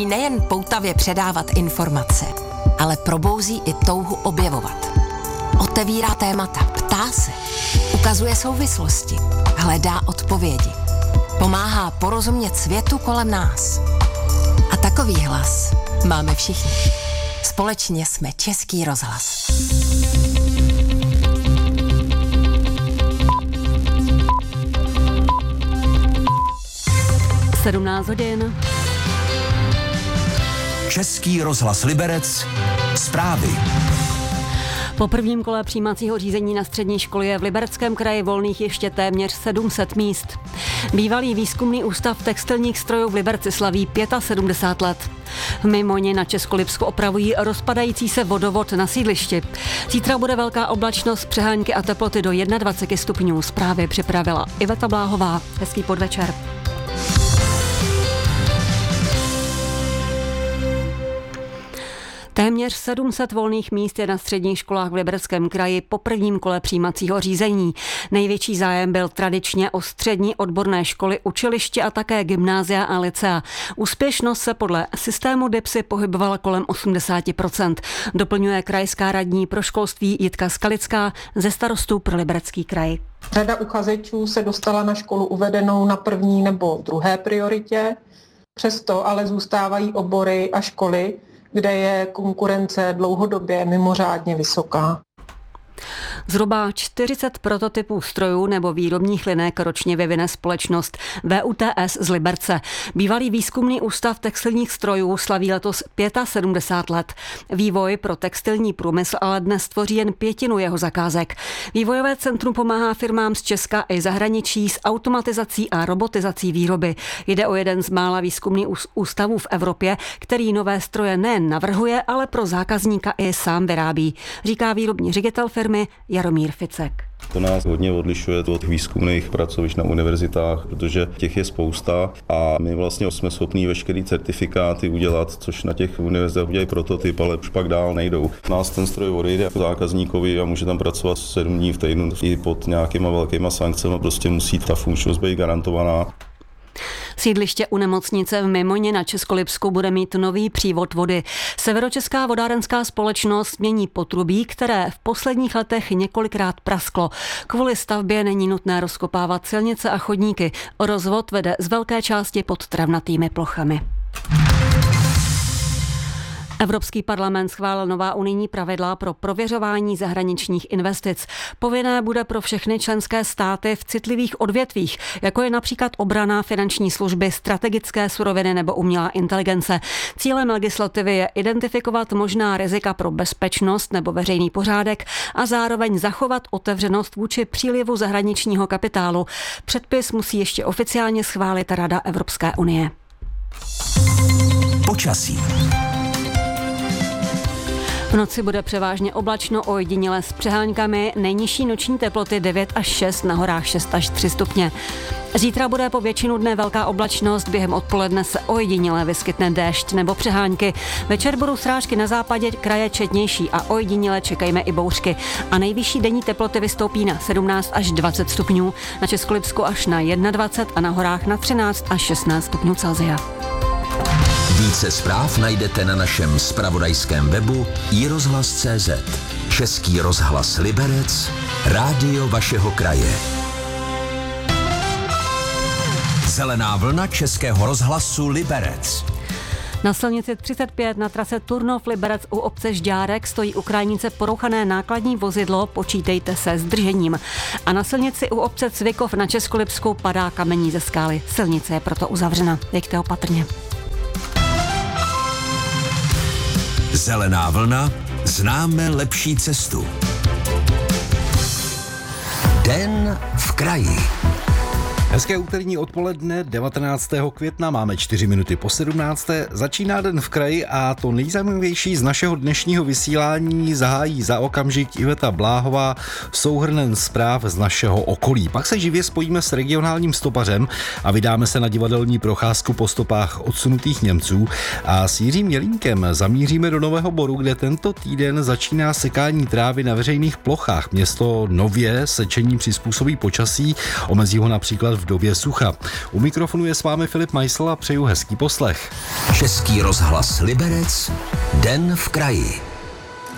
nejen poutavě předávat informace, ale probouzí i touhu objevovat. Otevírá témata, ptá se, ukazuje souvislosti, hledá odpovědi. Pomáhá porozumět světu kolem nás. A takový hlas máme všichni. Společně jsme Český rozhlas. hodin. Český rozhlas Liberec. Zprávy. Po prvním kole přijímacího řízení na střední školy je v Libereckém kraji volných ještě téměř 700 míst. Bývalý výzkumný ústav textilních strojů v Liberci slaví 75 let. V Mimoni na Českolipsku opravují rozpadající se vodovod na sídlišti. Zítra bude velká oblačnost, přehánky a teploty do 21 stupňů. Zprávy připravila Iveta Bláhová. Hezký podvečer. Téměř 700 volných míst je na středních školách v Libereckém kraji po prvním kole přijímacího řízení. Největší zájem byl tradičně o střední odborné školy, učiliště a také gymnázia a lycea. Úspěšnost se podle systému DIPSy pohybovala kolem 80%. Doplňuje krajská radní pro školství Jitka Skalická ze starostů pro Liberecký kraj. Řada uchazečů se dostala na školu uvedenou na první nebo druhé prioritě, přesto ale zůstávají obory a školy, kde je konkurence dlouhodobě mimořádně vysoká. Zhruba 40 prototypů strojů nebo výrobních linek ročně vyvine společnost VUTS z Liberce. Bývalý výzkumný ústav textilních strojů slaví letos 75 let. Vývoj pro textilní průmysl ale dnes tvoří jen 1/5 jeho zakázek. Vývojové centrum pomáhá firmám z Česka i zahraničí s automatizací a robotizací výroby. Jde o jeden z mála výzkumných ústavů v Evropě, který nové stroje nejen navrhuje, ale pro zákazníka i sám vyrábí, říká výrobní ředitel firmy Jaromír Ficek. To nás hodně odlišuje od výzkumných pracovišť na univerzitách, protože těch je spousta a my vlastně jsme schopní veškerý certifikáty udělat, což na těch univerzitách udělají prototyp, ale už pak dál nejdou. Nás ten stroj odejde jako zákazníkovi a může tam pracovat 7 dní v týdnu i pod nějakýma velkýma sankcemi, prostě musí ta funkčnost být garantovaná. Sídliště u nemocnice v Mimoně na Českolipsku bude mít nový přívod vody. Severočeská vodárenská společnost mění potrubí, které v posledních letech několikrát prasklo. Kvůli stavbě není nutné rozkopávat silnice a chodníky. Rozvod vede z velké části pod travnatými plochami. Evropský parlament schválil nová unijní pravidla pro prověřování zahraničních investic. Povinné bude pro všechny členské státy v citlivých odvětvích, jako je například obrana, finanční služby, strategické suroviny nebo umělá inteligence. Cílem legislativy je identifikovat možná rizika pro bezpečnost nebo veřejný pořádek a zároveň zachovat otevřenost vůči přílivu zahraničního kapitálu. Předpis musí ještě oficiálně schválit Rada Evropské unie. Počasí. V noci bude převážně oblačno, ojediněle s přeháňkami, nejnižší noční teploty 9 až 6, na horách 6 až 3 stupně. Zítra bude po většinu dne velká oblačnost, během odpoledne se ojediněle vyskytne déšť nebo přehánky. Večer budou srážky na západě kraje četnější a ojediněle čekejme i bouřky. A nejvyšší denní teploty vystoupí na 17 až 20 stupňů, na Českolipsku až na 21 a na horách na 13 až 16 stupňů Celsia. Více zpráv najdete na našem zpravodajském webu iRozhlas.cz. Český rozhlas Liberec, rádio vašeho kraje. Zelená vlna Českého rozhlasu Liberec. Na silnici 35 na trase Turnov-Liberec u obce Žďárek stojí u krajnice porouchané nákladní vozidlo, počítejte se zdržením. A na silnici u obce Cvikov na Českolipsku padá kamení ze skály. Silnice je proto uzavřena. Jeďte opatrně. Zelená vlna, známe lepší cestu. Den v kraji. Hezké úterní odpoledne 19. května, máme 4 minuty po 17. Začíná den v kraji a to nejzajímavější z našeho dnešního vysílání zahájí za okamžik Iveta Bláhová souhrnem zpráv z našeho okolí. Pak se živě spojíme s regionálním stopařem a vydáme se na divadelní procházku po stopách odsunutých Němců a s Jiřím Jelínkem zamíříme do Nového Boru, kde tento týden začíná sekání trávy na veřejných plochách. Město nově sečení přizpůsobí počasí, omezí ho například v době sucha. U mikrofonu je s vámi Filip Majsl a přeju hezký poslech. Český rozhlas Liberec, Den v kraji.